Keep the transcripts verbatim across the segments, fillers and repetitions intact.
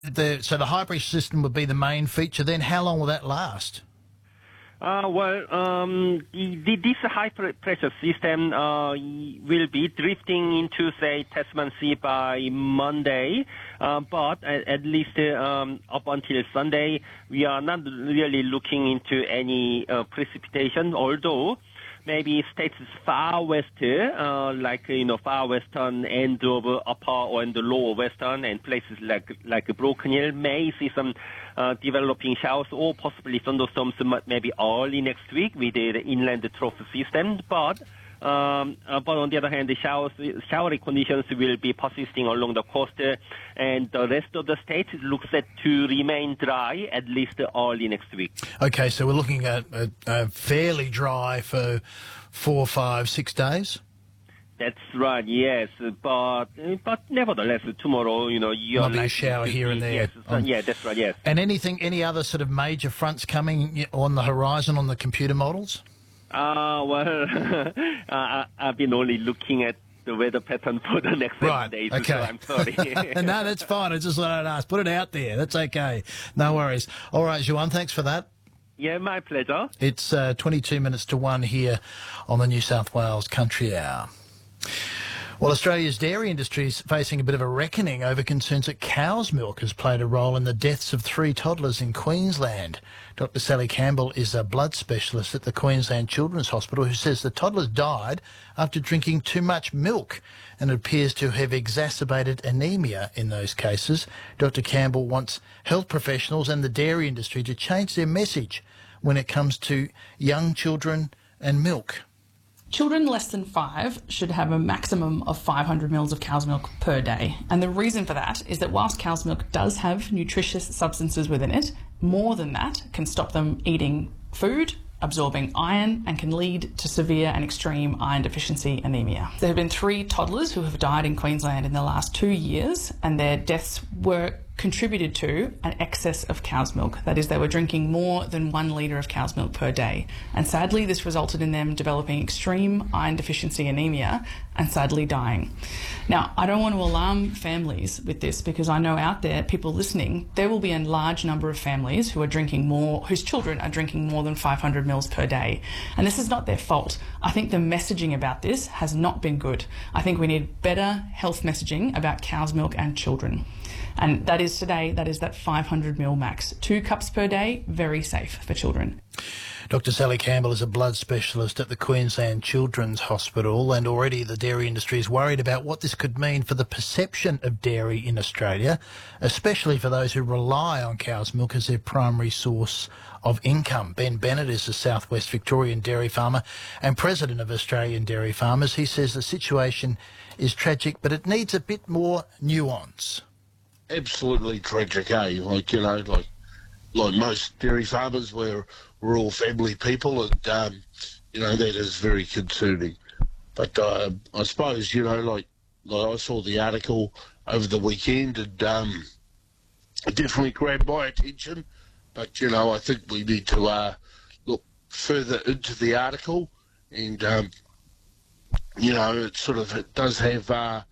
The, so the high pressure system would be the main feature. Then how long will that last? Uh, well, um, the, this high pressure system uh, will be drifting into, say, Tasman Sea by Monday, uh, but at, at least uh, um, up until Sunday, we are not really looking into any uh, precipitation, although maybe states far west, uh, like, you know, far western end of upper and the lower western, and places like like Broken Hill may see some uh, developing showers or possibly thunderstorms maybe early next week with the, the inland trough system. But um, uh, but on the other hand, the showers, showery conditions will be persisting along the coast, uh, and the rest of the state looks set to remain dry at least early next week. Okay, so we're looking at uh, uh, fairly dry for four, five, six days? That's right, yes. But but nevertheless, tomorrow, you know, you're... Might be a shower here and there. Yes, um, yeah, that's right, yes. And anything, any other sort of major fronts coming on the horizon on the computer models? Uh, well, uh, I've been only looking at the weather pattern for the next right. seven days, okay. so I'm sorry. No, that's fine. I just wanted to ask. Put it out there. That's okay. No worries. All right, Juan, thanks for that. Yeah, my pleasure. It's uh, twenty-two minutes to one here on the New South Wales Country Hour. Well, Australia's dairy industry is facing a bit of a reckoning over concerns that cow's milk has played a role in the deaths of three toddlers in Queensland. Doctor Sally Campbell is a blood specialist at the Queensland Children's Hospital who says the toddlers died after drinking too much milk and it appears to have exacerbated anemia in those cases. Doctor Campbell wants health professionals and the dairy industry to change their message when it comes to young children and milk. Children less than five should have a maximum of five hundred mils of cow's milk per day. And the reason for that is that whilst cow's milk does have nutritious substances within it, more than that can stop them eating food, absorbing iron, and can lead to severe and extreme iron deficiency anemia. There have been three toddlers who have died in Queensland in the last two years, and their deaths were contributed to an excess of cow's milk. That is, they were drinking more than one litre of cow's milk per day. And sadly, this resulted in them developing extreme iron deficiency anemia and sadly dying. Now, I don't want to alarm families with this because I know out there, people listening, there will be a large number of families who are drinking more, whose children are drinking more than five hundred mils per day. And this is not their fault. I think the messaging about this has not been good. I think we need better health messaging about cow's milk and children. And that is today, that is that five hundred mil max. Two cups per day, very safe for children. Doctor Sally Campbell is a blood specialist at the Queensland Children's Hospital, and already the dairy industry is worried about what this could mean for the perception of dairy in Australia, especially for those who rely on cow's milk as their primary source of income. Ben Bennett is a South West Victorian dairy farmer and president of Australian Dairy Farmers. He says the situation is tragic, but it needs a bit more nuance. Absolutely tragic, eh? Like, you know, like like most dairy farmers, we're, we're all family people, and, um, you know, that is very concerning. But uh, I suppose, you know, like, like I saw the article over the weekend, and um, it definitely grabbed my attention. But, you know, I think we need to uh, look further into the article, and, um, you know, it sort of it does have uh,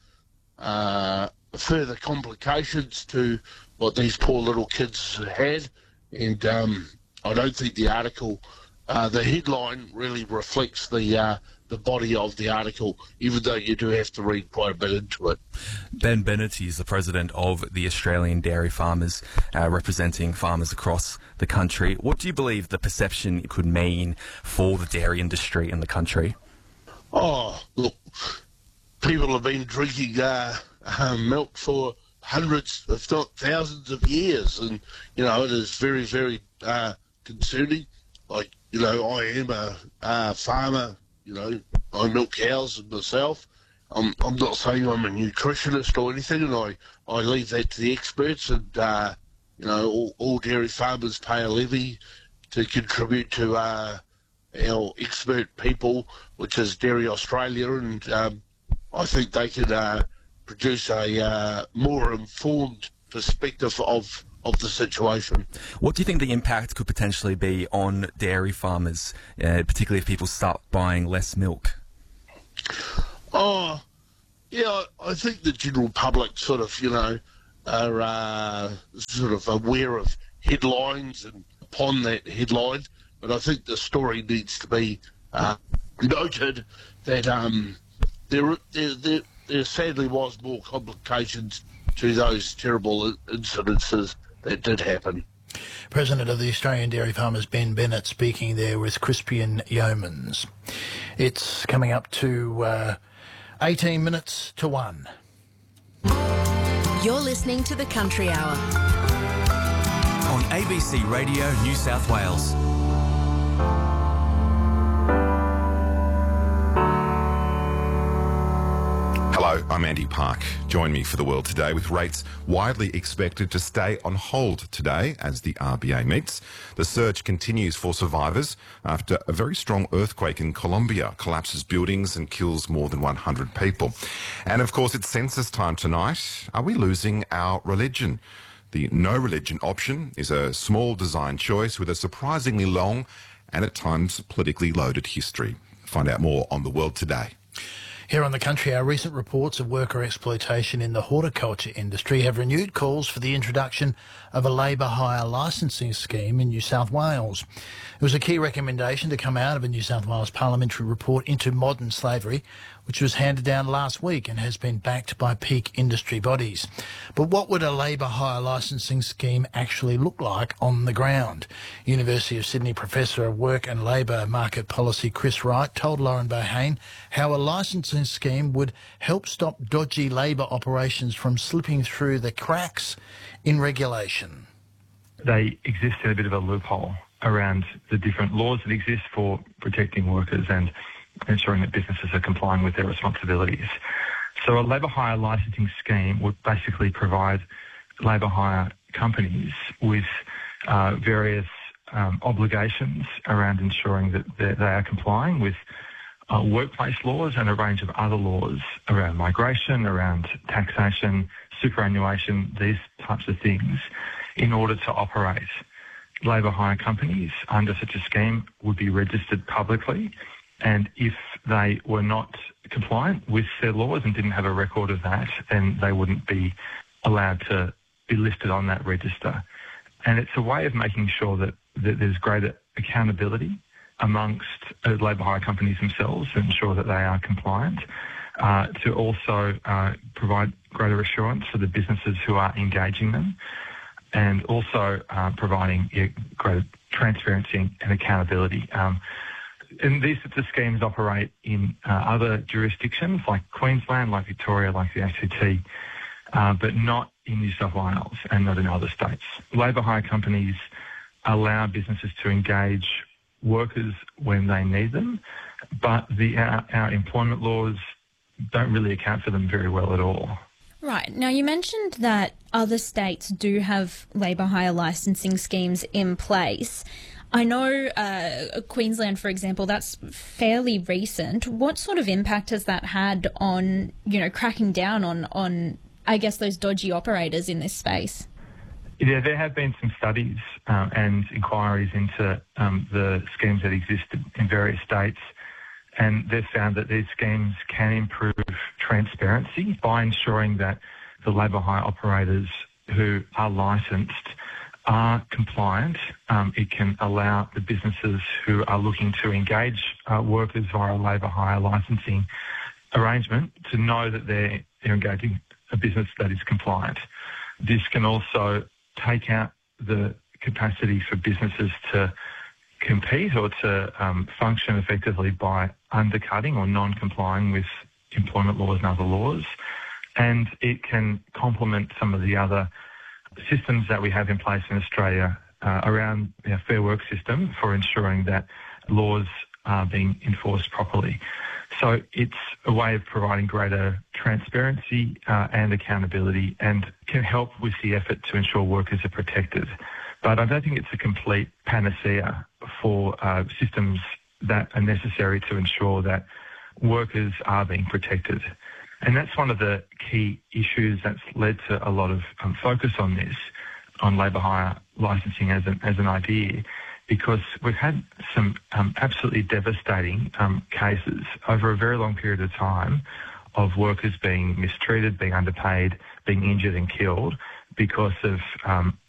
uh, further complications to what these poor little kids had, and um, I don't think the article, uh, the headline really reflects the uh, the body of the article, even though you do have to read quite a bit into it. Ben Bennett is the president of the Australian Dairy Farmers, uh, representing farmers across the country. What do you believe the perception could mean for the dairy industry in the country? Oh, look, people have been drinking uh, uh, milk for hundreds, if not thousands of years, and, you know, it is very, very uh, concerning. Like, you know, I am a uh, farmer, you know, I milk cows myself. I'm, I'm not saying I'm a nutritionist or anything, and I, I leave that to the experts, and, uh, you know, all, all dairy farmers pay a levy to contribute to uh, our expert people, which is Dairy Australia, and um, I think they can uh, produce a uh, more informed perspective of of the situation. What do you think the impact could potentially be on dairy farmers, uh, particularly if people start buying less milk? Oh, yeah, I think the general public sort of, you know, are uh, sort of aware of headlines and upon that headline. But I think the story needs to be uh, noted that um, there, there, there, there sadly was more complications to those terrible incidences that did happen. President of the Australian Dairy Farmers, Ben Bennett, speaking there with Crispian Yeomans. It's coming up to uh, eighteen minutes to one. You're listening to the Country Hour on A B C Radio New South Wales. Hello, I'm Andy Park. Join me for The World Today with rates widely expected to stay on hold today as the R B A meets. The search continues for survivors after a very strong earthquake in Colombia collapses buildings and kills more than one hundred people. And of course, it's census time tonight. Are we losing our religion? The no religion option is a small design choice with a surprisingly long and at times politically loaded history. Find out more on The World Today. Here on the Country Hour, recent reports of worker exploitation in the horticulture industry have renewed calls for the introduction of a labour hire licensing scheme in New South Wales. It was a key recommendation to come out of a New South Wales parliamentary report into modern slavery, which was handed down last week and has been backed by peak industry bodies. But what would a labour hire licensing scheme actually look like on the ground? University of Sydney Professor of Work and Labour Market Policy Chris Wright told Lauren Bohane how a licensing scheme would help stop dodgy labour operations from slipping through the cracks in regulation. They exist in a bit of a loophole around the different laws that exist for protecting workers and ensuring that businesses are complying with their responsibilities. So a labour hire licensing scheme would basically provide labour hire companies with uh, various um, obligations around ensuring that they are complying with uh, workplace laws and a range of other laws around migration, around taxation, superannuation, these types of things, in order to operate. Labour hire companies under such a scheme would be registered publicly, and if they were not compliant with their laws and didn't have a record of that, then they wouldn't be allowed to be listed on that register. And it's a way of making sure that, that there's greater accountability amongst uh, labour hire companies themselves to ensure that they are compliant, uh, to also uh, provide greater assurance for the businesses who are engaging them, and also uh, providing yeah, greater transparency and accountability. Um, and these sorts of schemes operate in uh, other jurisdictions like Queensland, like Victoria, like the A C T, uh, but not in New South Wales and not in other states. Labour hire companies allow businesses to engage workers when they need them, but the, our, our employment laws don't really account for them very well at all. Right. Now, you mentioned that other states do have labour hire licensing schemes in place. I know uh, Queensland, for example, that's fairly recent. What sort of impact has that had on, you know, cracking down on, on I guess, those dodgy operators in this space? Yeah, there have been some studies uh, and inquiries into um, the schemes that exist in various states, and they've found that these schemes can improve transparency by ensuring that the labour hire operators who are licensed are compliant. Um, it can allow the businesses who are looking to engage uh, workers via a labour hire licensing arrangement to know that they're, they're engaging a business that is compliant. This can also take out the capacity for businesses to compete or to um, function effectively by undercutting or non-complying with employment laws and other laws. And it can complement some of the other systems that we have in place in Australia uh, around our Fair Work system for ensuring that laws are being enforced properly. So it's a way of providing greater transparency uh, and accountability, and can help with the effort to ensure workers are protected. But I don't think it's a complete panacea for uh, systems that are necessary to ensure that workers are being protected. And that's one of the key issues that's led to a lot of um, focus on this, on labour hire licensing as an, as an idea, because we've had some um, absolutely devastating um, cases over a very long period of time of workers being mistreated, being underpaid, being injured and killed because of um,